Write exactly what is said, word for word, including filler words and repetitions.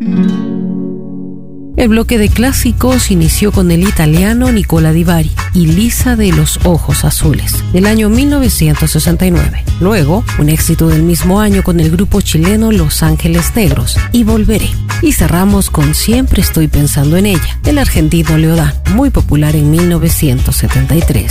El bloque de clásicos inició con el italiano Nicola Di Bari y Lisa de los Ojos Azules, del año mil novecientos sesenta y nueve. Luego, un éxito del mismo año con el grupo chileno Los Ángeles Negros y Volveré. Y cerramos con Siempre estoy pensando en ella, del argentino Leodán, muy popular en mil novecientos setenta y tres.